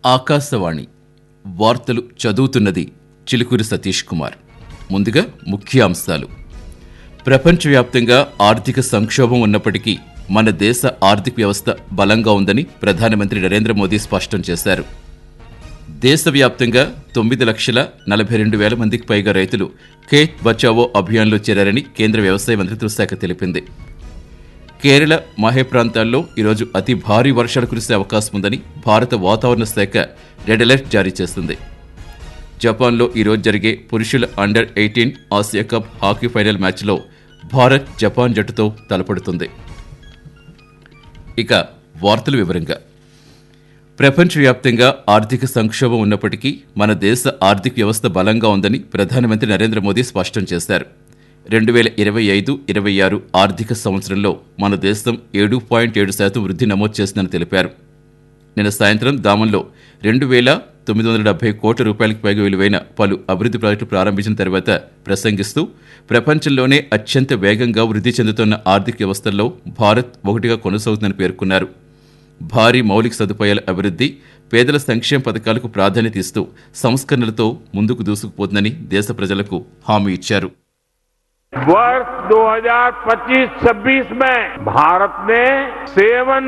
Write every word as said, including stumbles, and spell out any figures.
ఆకాశవాణి వార్తలు చదువుతున్నది చిలుకూరి సతీష్ కుమార్. ముందుగా ముఖ్యాంశాలు. ప్రపంచవ్యాప్తంగా ఆర్థిక సంక్షోభం ఉన్నప్పటికీ మన దేశ ఆర్థిక వ్యవస్థ బలంగా ఉందని ప్రధానమంత్రి నరేంద్ర మోదీ స్పష్టం చేశారు. దేశవ్యాప్తంగా తొమ్మిది లక్షల నలభై రెండు వేల మందికి పైగా రైతులు ఖేత్ బచావో అభియాన్లో చేరారని కేంద్ర వ్యవసాయ మంత్రిత్వ శాఖ తెలిపింది. కేరళ మాహే ప్రాంతాల్లో ఈరోజు అతి భారీ వర్షాలు కురిసే అవకాశం ఉందని భారత వాతావరణ శాఖ రెడ్ అలర్ట్ జారీ చేసింది. జపాన్లో ఈరోజు జరిగే పురుషుల under eighteen Asia cup hockey final మ్యాచ్లో భారత్ జపాన్ జట్టుతో తలపడుతుంది. ఇక వార్తల వివరంగా. ప్రపంచవ్యాప్తంగా ఆర్థిక సంక్షోభం ఉన్నప్పటికీ మన దేశ ఆర్థిక వ్యవస్థ బలంగా ఉందని ప్రధానమంత్రి నరేంద్ర మోదీ స్పష్టం చేశారు. రెండు వేల ఇరవై ఐదు ఇరవై ఆరు ఆర్థిక సంవత్సరంలో మన దేశం ఏడు పాయింట్ ఏడు శాతం వృద్ధి నమోదు చేసిందని తెలిపారు. నిన్న సాయంత్రం దామన్లో రెండు వేల తొమ్మిది వందల డెబ్బై కోట్ల రూపాయలకు పైగా విలువైన పలు అభివృద్ధి ప్రాజెక్టులు ప్రారంభించిన తర్వాత ప్రసంగిస్తూ ప్రపంచంలోనే అత్యంత వేగంగా వృద్ధి చెందుతున్న ఆర్థిక వ్యవస్థల్లో భారత్ ఒకటిగా కొనసాగుతుందని పేర్కొన్నారు. భారీ మౌలిక సదుపాయాల అభివృద్ధి, పేదల సంక్షేమ పథకాలకు ప్రాధాన్యత ఇస్తూ సంస్కరణలతో ముందుకు దూసుకుపోతుందని దేశ ప్రజలకు హామీ ఇచ్చారు. वर्ष दो हज़ार पच्चीस छब्बीस में भारत ने सेवन